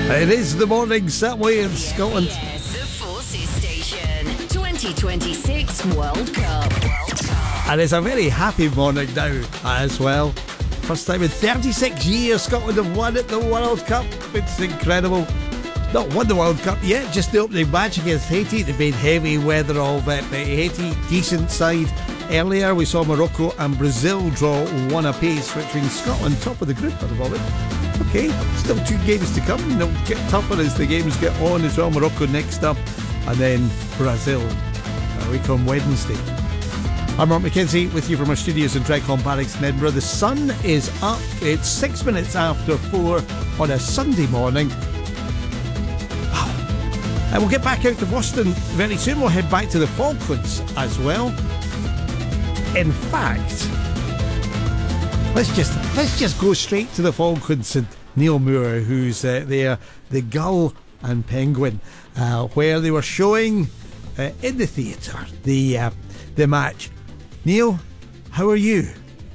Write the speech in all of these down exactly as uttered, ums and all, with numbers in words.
It is the morning somewhere in Scotland. Yes, the Forces Station. twenty twenty-six World Cup. World Cup. And it's a very happy morning now as well. First time in thirty-six years Scotland have won at the World Cup. It's incredible. Not won the World Cup yet, just the opening match against Haiti. They made heavy weather of it. Haiti, decent side. Earlier we saw Morocco and Brazil draw one apiece, which means Scotland top of the group at the moment. Okay, still two games to come. They'll get tougher as the games get on as well. Morocco next up, and then Brazil a week on Wednesday. I'm Mark McKenzie with you from our studios in Dreadcon Barracks in Edinburgh. The sun is up. It's six minutes after four on a Sunday morning. And we'll get back out to Boston very soon. We'll head back to the Falklands as well. In fact, let's just let's just go straight to the Falklands and Neil Moore, who's uh, there, the Gull and Penguin, uh, where they were showing uh, in the theatre the uh, the match. Neil, how are you?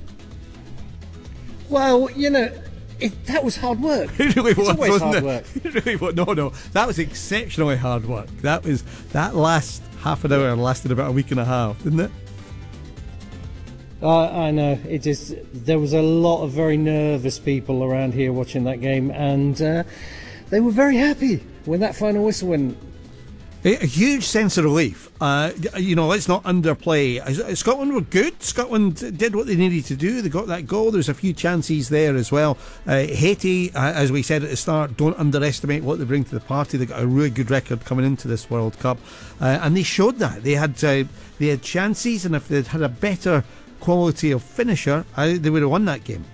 Well, you know, it, that was hard work. It really it's was, always wasn't hard it? work. It really was. No, no, that was exceptionally hard work. That was that last half an hour lasted about a week and a half, didn't it? Uh, I know. It just there was a lot of very nervous people around here watching that game, and uh, they were very happy when that final whistle went. A huge sense of relief. Uh, you know, let's not underplay. Scotland were good. Scotland did what they needed to do. They got that goal. There's a few chances there as well. Uh, Haiti, uh, as we said at the start, don't underestimate what they bring to the party. They've got a really good record coming into this World Cup, uh, and they showed that. They had uh, they had chances, and if they'd had a better quality of finisher, uh, they would have won that game.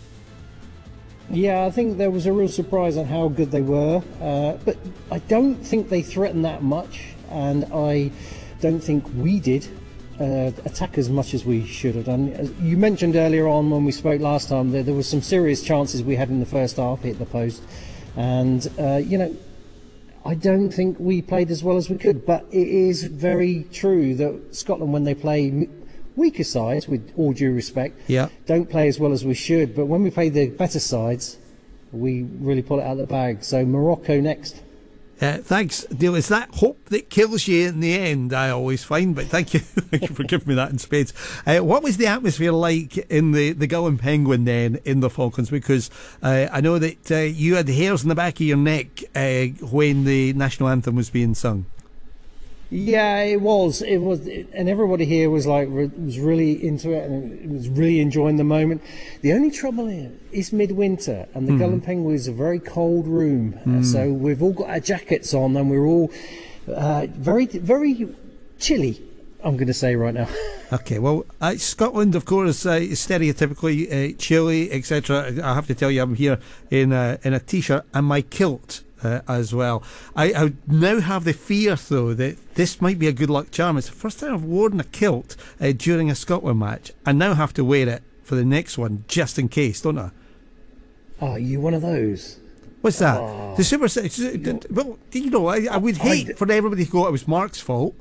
Yeah, I think there was a real surprise on how good they were, uh, but I don't think they threatened that much, and I don't think we did uh, attack as much as we should have done. As you mentioned earlier on when we spoke last time, there, there were some serious chances we had in the first half, hit the post, and uh, you know, I don't think we played as well as we could, but it is very true that Scotland, when they play weaker sides, with all due respect, yeah, don't play as well as we should, but when we play the better sides, we really pull it out of the bag. So Morocco next. Uh, thanks, Neil. It's that hope that kills you in the end, I always find, but thank you thank you for giving me that in spades. Uh, what was the atmosphere like in the, the Gull and Penguin then in the Falklands? Because uh, I know that uh, you had hairs in the back of your neck uh, when the national anthem was being sung. Yeah, it was. It was, and everybody here was like was really into it and was really enjoying the moment. The only trouble is, it's midwinter, and the mm. Gull and Penguin is a very cold room, mm. so we've all got our jackets on, and we're all uh, very, very chilly. I'm going to say right now. Okay, well, uh, Scotland, of course, uh, is stereotypically uh, chilly, et cetera. I have to tell you, I'm here in a, in a t-shirt and my kilt. Uh, as well. I, I now have the fear, though, that this might be a good luck charm. It's the first time I've worn a kilt uh, during a Scotland match. I now have to wear it for the next one, just in case, don't I? Oh, you one of those? What's that? Oh. The super. Well, you know, I, I would hate I, for everybody to go, it was Mark's fault.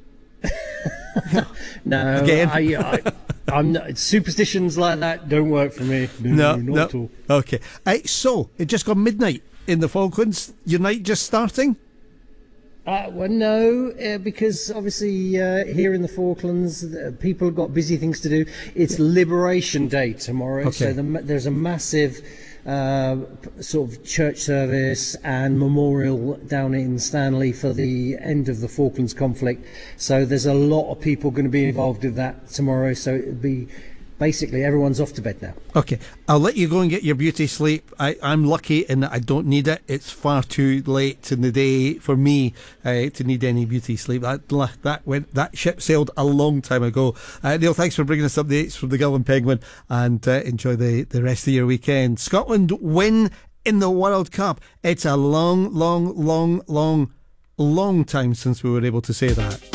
No, again. I, I, I'm not, superstitions like that don't work for me. No, no, not no. at all. Okay, uh, so it just got midnight in the Falklands. Your night just starting? Uh, well, no, uh, because obviously uh, here in the Falklands, uh, people have got busy things to do. It's Liberation Day tomorrow, okay. so the, there's a massive uh, sort of church service and memorial down in Stanley for the end of the Falklands conflict. So there's a lot of people going to be involved with that tomorrow. So it'll be basically everyone's off to bed now. Okay, I'll let you go and get your beauty sleep. I, I'm lucky in that I don't need it. It's far too late in the day for me uh, to need any beauty sleep. That that went that ship sailed a long time ago. Uh, Neil, thanks for bringing us updates from the Gull and Penguin, and uh, enjoy the, the rest of your weekend. Scotland win in the World Cup. It's a long, long, long, long, long time since we were able to say that.